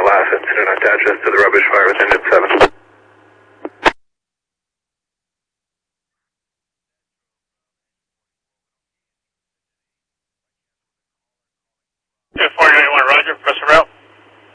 assets. Do not attach us to the rubbish fire within at 7.